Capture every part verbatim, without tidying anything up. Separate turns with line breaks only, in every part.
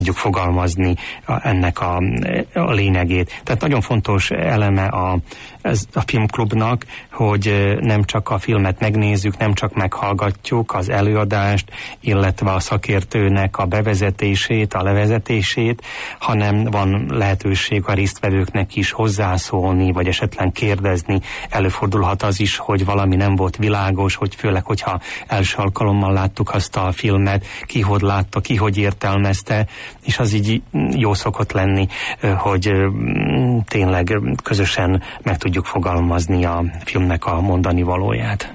tudjuk fogalmazni ennek a, a lényegét. Tehát nagyon fontos eleme a, ez a filmklubnak, hogy nem csak a filmet megnézzük, nem csak meghallgatjuk az előadást, illetve a szakértőnek a bevezetését, a levezetését, hanem van lehetőség a résztvevőknek is hozzászólni, vagy esetleg kérdezni. Előfordulhat az is, hogy valami nem volt világos, hogy főleg, hogyha első alkalommal láttuk azt a filmet, ki hogy látta, ki hogy értelmezte, és az így jó szokott lenni, hogy tényleg közösen meg tudjuk fogalmazni a filmnek a mondani valóját.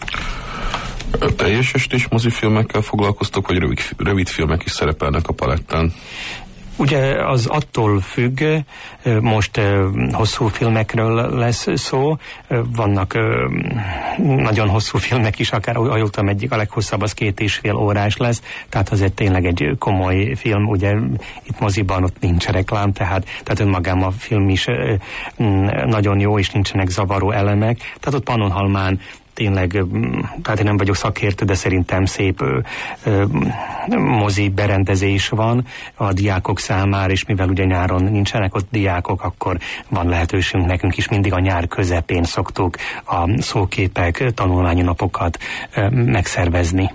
Teljes estés mozifilmekkel foglalkoztok, vagy rövid, rövid filmek is szerepelnek a palettán?
Ugye az attól függ, most hosszú filmekről lesz szó, vannak nagyon hosszú filmek is, akár ahogy egyik a leghosszabb az két és fél órás lesz, tehát az egy tényleg egy komoly film, ugye itt moziban ott nincs reklám, tehát, tehát önmagában a film is nagyon jó, és nincsenek zavaró elemek, tehát ott Pannonhalmán tényleg, tehát én nem vagyok szakértő, de szerintem szép ö, ö, mozi berendezés van a diákok számára, és mivel ugye nyáron nincsenek ott diákok, akkor van lehetőségünk nekünk is, mindig a nyár közepén szoktuk a szóképek, tanulmányi napokat ö, megszervezni.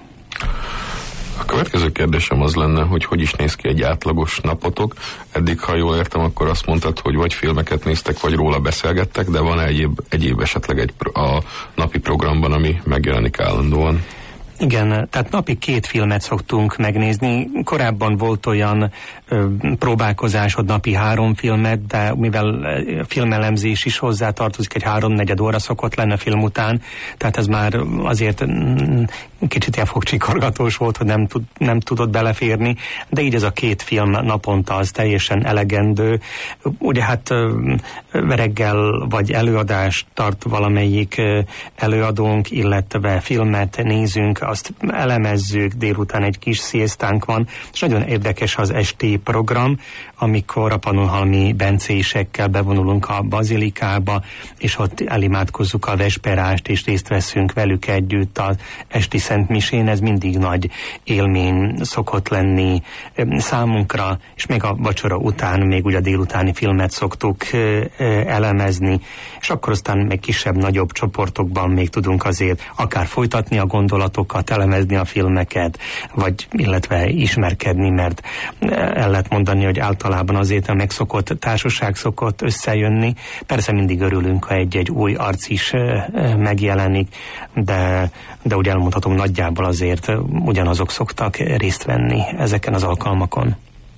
A következő kérdésem az lenne, hogy hogy is néz ki egy átlagos napotok. Eddig, ha jól értem, akkor azt mondtad, hogy vagy filmeket néztek, vagy róla beszélgettek, de van egyéb, egyéb esetleg egy a napi programban, ami megjelenik állandóan?
Igen, tehát napi két filmet szoktunk megnézni. Korábban volt olyan ö, próbálkozás, hogy napi három filmet, de mivel filmelemzés is hozzá tartozik, egy háromnegyed óra szokott lenne film után, tehát ez már azért mm, kicsit ilyen fogcsikorgatós volt, hogy nem, tud, nem tudott beleférni, de így ez a két film naponta az teljesen elegendő. Ugye hát ö, reggel vagy előadást tart valamelyik előadónk, illetve filmet nézünk, azt elemezzük, délután egy kis sziasztánk van, és nagyon érdekes az esti program, amikor a pannonhalmi bencésekkel bevonulunk a bazilikába, és ott elimádkozzuk a vesperást, és részt veszünk velük együtt az esti szentmisén. Ez mindig nagy élmény szokott lenni számunkra, és még a vacsora után, még ugye a délutáni filmet szoktuk elemezni, és akkor aztán még kisebb-nagyobb csoportokban még tudunk azért akár folytatni a gondolatokat, elemezni a filmeket, vagy illetve ismerkedni, mert el lehet mondani, hogy általában azért a megszokott társaság szokott összejönni. Persze mindig örülünk, ha egy-egy új arc is megjelenik, de, de úgy elmondhatom, nagyjából azért ugyanazok szoktak részt venni ezeken az alkalmakon.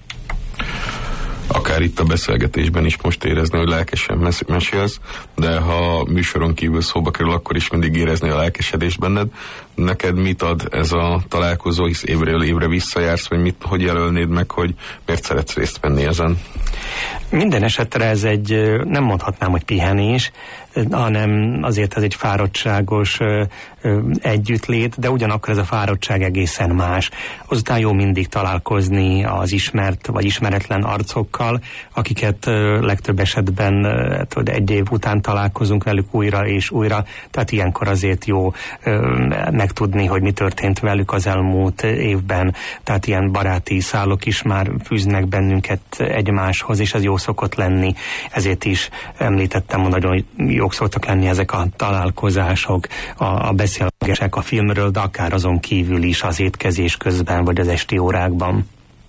Akár itt a beszélgetésben is most érezni, hogy lelkesen mes- mesélsz, de ha műsoron kívül szóba kerül, akkor is mindig érezni a lelkesedést benned. Neked mit ad ez a találkozó, hisz évről évre visszajársz, vagy mit, hogy jelölnéd meg, hogy miért szeretsz részt venni ezen?
Minden esetre ez egy, nem mondhatnám, hogy pihenés, hanem azért ez egy fáradtságos együttlét, de ugyanakkor ez a fáradtság egészen más. Azután jó mindig találkozni az ismert vagy ismeretlen arcokkal, akiket legtöbb esetben egy év után találkozunk velük újra és újra, tehát ilyenkor azért jó megtudni, hogy mi történt velük az elmúlt évben, tehát ilyen baráti szálok is már fűznek bennünket egymáshoz, és ez jó szokott lenni, ezért is említettem, hogy nagyon jók szoktak lenni ezek a találkozások, a, a beszélgetések a filmről, de akár azon kívül is az étkezés közben, vagy az esti órákban.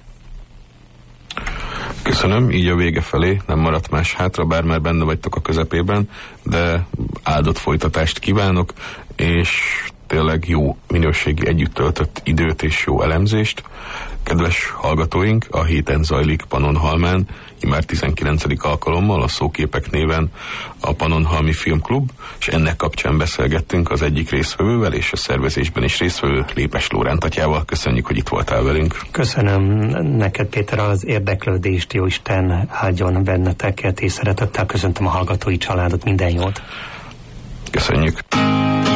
Köszönöm, így a vége felé nem maradt más hátra, bár már benne vagytok a közepében, de áldott folytatást kívánok, és tényleg jó minőségi együtt töltött időt és jó elemzést. Kedves hallgatóink, a héten zajlik Pannonhalmán, immár tizenkilencedik alkalommal a Szóképek néven a Pannonhalmi Filmklub, és ennek kapcsán beszélgettünk az egyik résztvevővel, és a szervezésben is résztvevő Lépes Lórántatyával. Köszönjük, hogy itt voltál velünk.
Köszönöm neked, Péter, az érdeklődést, jó Isten áldjon benneteket, és szeretettel köszöntöm a hallgatói családot, minden jót.
Köszönjük.